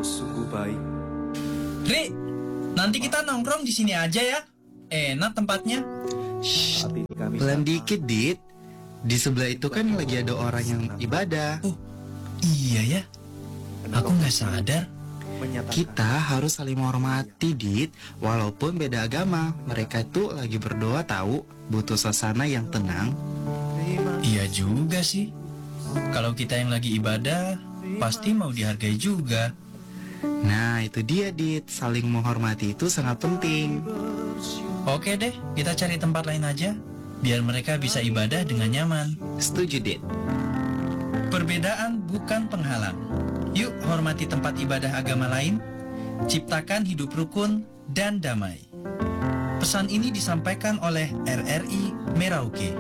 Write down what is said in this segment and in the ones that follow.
sungguh baik. Ri, nanti kita nongkrong di sini aja ya. Enak tempatnya. Shh, pelan dikit, Dit. Di sebelah itu kan lagi ada orang yang ibadah. Oh, iya ya. Aku nggak sadar. Kita harus saling menghormati, Dit. Walaupun beda agama, mereka itu lagi berdoa tahu, butuh suasana yang tenang. Iya juga sih. Kalau kita yang lagi ibadah, pasti mau dihargai juga. Nah, itu dia, Dit. Saling menghormati itu sangat penting. Oke deh, kita cari tempat lain aja, biar mereka bisa ibadah dengan nyaman. Setuju, Dit. Perbedaan bukan penghalang. Yuk hormati tempat ibadah agama lain, ciptakan hidup rukun dan damai. Pesan ini disampaikan oleh RRI Merauke.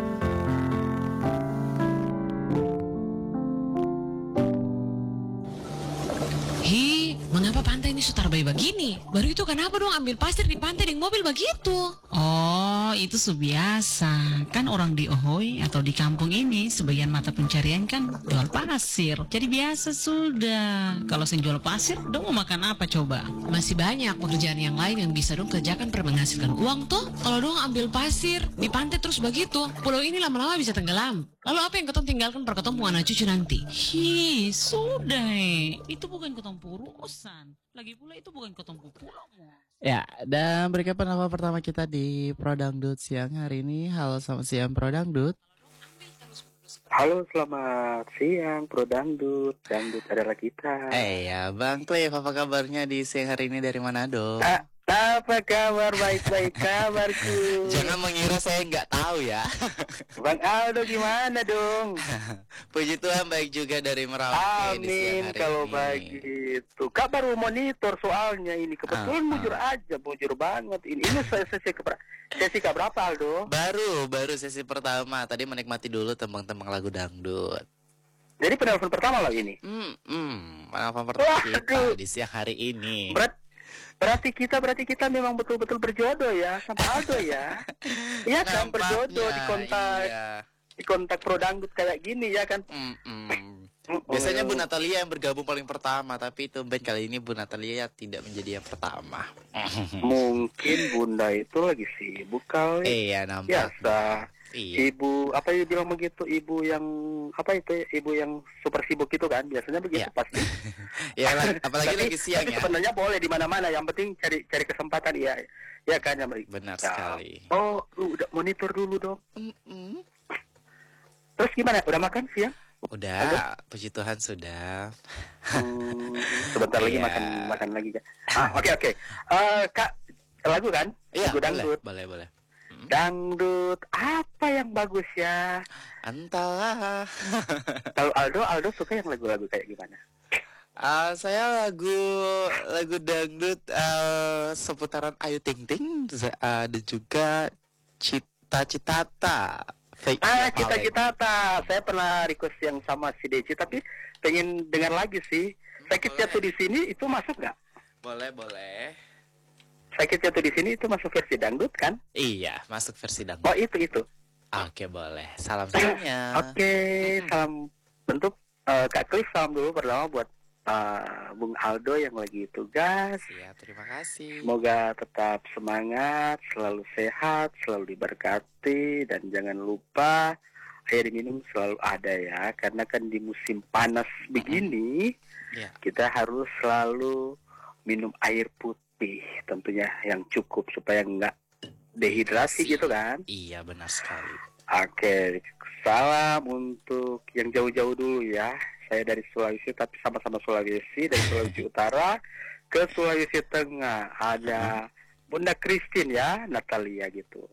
Hi, mengapa pantai ini sutar bayi begini? Baru itu kenapa dong ambil pasir di pantai dengan mobil begitu? Oh, itu biasa. Kan orang di Ohoi atau di kampung ini sebagian mata pencarian kan jual pasir. Jadi biasa sudah. Kalau sing jual pasir, dong mau makan apa coba? Masih banyak pekerjaan yang lain yang bisa dong kerjakan per menghasilkan uang tuh. Kalau dong ambil pasir di pantai terus begitu, pulau ini lama-lama bisa tenggelam. Lalu apa yang ketong tinggalkan per ketong anak cucu nanti? Hi, sudah itu bukan ketong urusan. Lagi pula itu bukan ketong pulau. Ya, dan berikut pendapat pertama kita di Pro Dangdut siang hari ini. Halo, selamat siang Pro Dangdut. Halo, selamat siang Pro Dangdut. Dangdut adalah kita. Ya, Bang Cliff, apa kabarnya di siang hari ini dari Manado? Apa kabar? Baik-baik kabarku. Jangan mengira saya nggak tahu ya. Bang Aldo gimana dong? Puji Tuhan baik juga dari Merauke di siang Amin hari kalau ini. begitu. Kak baru monitor soalnya ini. Kebetulan bujur banget. Ini sesi keberapa Aldo? Baru sesi pertama. Tadi menikmati dulu tembang-tembang lagu dangdut. Jadi penelpon pertama lagi ini. Penelpon pertama kita di siang hari ini. Berarti kita memang betul-betul berjodoh ya sama Aldo ya. Iya kan, berjodoh di kontak Pro Dangdut kayak gini ya kan. Biasanya Bu Natalia yang bergabung paling pertama, tapi tumben kali ini Bu Natalia tidak menjadi yang pertama. Mungkin Bunda itu lagi sibuk kali. Iya, nampak. Biasa. Iya. Ibu apa ya bilang begitu, ibu yang apa itu, ibu yang super sibuk itu kan biasanya begitu pasti. Ya, apalagi lagi siang tapi ya. sebenarnya boleh di mana-mana, yang penting cari kesempatan ya. Ya kan yang baik. Benar sekali. Oh, lu udah monitor dulu dong. Terus gimana? Udah makan siang? Udah, puji Tuhan sudah. Sebentar lagi makan lagi kan. Oke. Kak, lagu kan? Iya, lagu dangdut. Boleh. Dangdut apa yang bagus ya? Entahlah. Kalau Aldo suka yang lagu-lagu kayak gimana? Saya lagu dangdut seputaran Ayu Ting Ting, ada juga Cita-Citata. Cita-Citata. Saya pernah request yang sama si Deci, tapi pengen dengar lagi sih. Sakit Jatuh di Sini itu masuk nggak? Boleh. Sakit Jatuh di Sini itu masuk versi dangdut kan? Iya, masuk versi dangdut. Oh itu. Oke, boleh. Salam-salamnya. Oke, salam bentuk Kak Cliff, salam dulu pertama buat Bung Aldo yang lagi tugas. Ya, terima kasih. Semoga tetap semangat, selalu sehat, selalu diberkati, dan jangan lupa air minum selalu ada ya, karena kan di musim panas begini kita harus selalu minum air putih tentunya yang cukup supaya nggak dehidrasi gitu kan. Iya, benar sekali. Oke, salam untuk yang jauh-jauh dulu ya. Saya dari Sulawesi, tapi sama-sama Sulawesi, dari Sulawesi Utara ke Sulawesi Tengah. Ada Bunda Christine ya, Natalia gitu.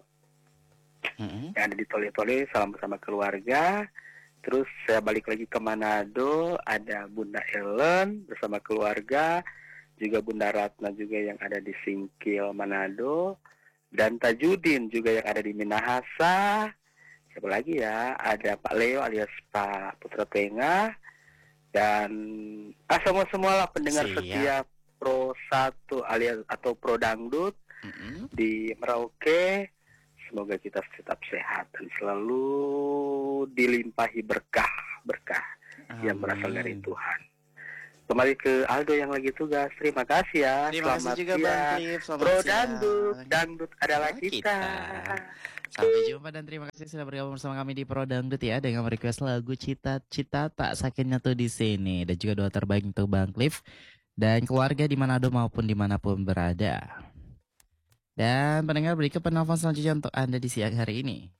Yang ada di Tole-Tole, salam bersama keluarga. Terus saya balik lagi ke Manado, ada Bunda Ellen bersama keluarga, juga Bunda Ratna juga yang ada di Singkil Manado, dan Tajudin juga yang ada di Minahasa. Siapa lagi ya? Ada Pak Leo alias Pak Putra Tengah, dan semua lah pendengar setia Pro 1 alias atau Pro Dangdut di Merauke. Semoga kita tetap sehat dan selalu dilimpahi berkah yang berasal dari Tuhan. Kembali ke Aldo yang lagi tugas. Terima kasih ya. Terima kasih juga Bang Cliff. Selamat Bro siang. Dangdut adalah kita. Sampai jumpa dan terima kasih sudah bergabung bersama kami di Pro Dangdut ya dengan request lagu Cita-Cita Tak Sakitnya Tuh di Sini dan juga doa terbaik untuk Bang Cliff dan keluarga di Manado maupun dimanapun berada. Dan pendengar berikut penelpon selanjutnya untuk Anda di siang hari ini.